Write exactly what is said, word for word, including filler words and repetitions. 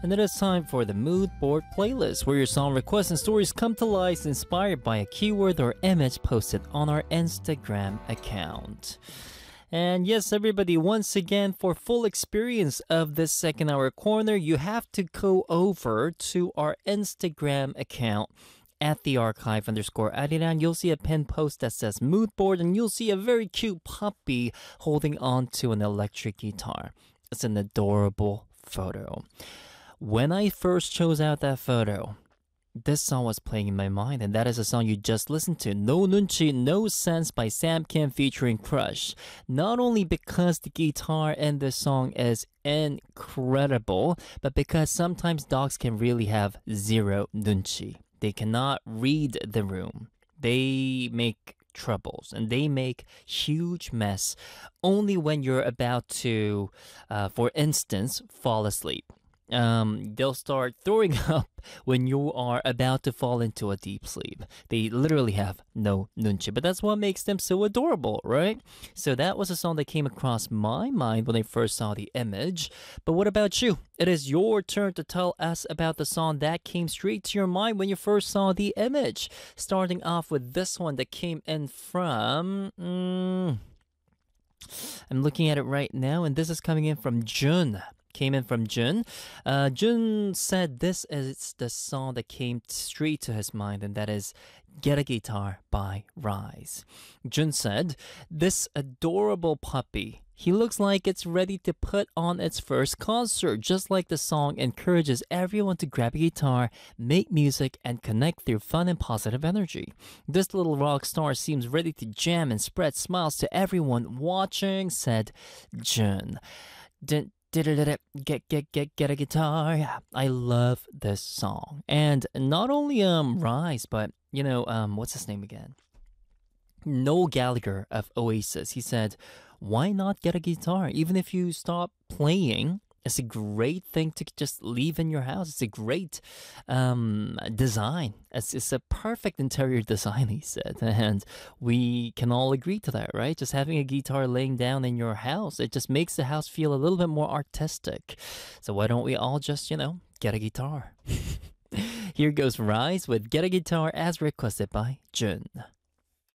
And it is time for the Mood Board playlist, where your song requests and stories come to life inspired by a keyword or image posted on our Instagram account. And yes, everybody, once again, for full experience of this second hour corner, you have to go over to our Instagram account at the archive underscore Arirang. You'll see a pinned post that says mood board, and you'll see a very cute puppy holding on to an electric guitar. It's an adorable photo. When I first chose out that photo, this song was playing in my mind, and that is a song you just listened to, No Nunchi, No Sense by Sam Kim featuring Crush. Not only because the guitar in this song is incredible, but because sometimes dogs can really have zero nunchi. They cannot read the room. They make troubles and they make huge mess only when you're about to, uh, for instance, fall asleep. Um, they'll start throwing up when you are about to fall into a deep sleep. They literally have no nunchi, but that's what makes them so adorable, right? So that was a song that came across my mind when I first saw the image. But what about you? It is your turn to tell us about the song that came straight to your mind when you first saw the image. Starting off with this one that came in from... Mm, I'm looking at it right now, and this is coming in from Jun. Came in from Jun. Uh, Jun said this is the song that came straight to his mind, and that is Get a Guitar by Rise. Jun said, this adorable puppy, he looks like it's ready to put on its first concert, just like the song encourages everyone to grab a guitar, make music, and connect through fun and positive energy. This little rock star seems ready to jam and spread smiles to everyone watching, said Jun. Didn't Get, get, get, get a guitar. I love this song. And not only um Rise, but, you know, um what's his name again? Noel Gallagher of Oasis. He said, why not get a guitar? Even if you stop playing, it's a great thing to just leave in your house. It's a great um, design. It's, it's a perfect interior design, he said. And we can all agree to that, right? Just having a guitar laying down in your house, it just makes the house feel a little bit more artistic. So why don't we all just, you know, get a guitar? Here goes Rise with Get a Guitar as requested by Jun.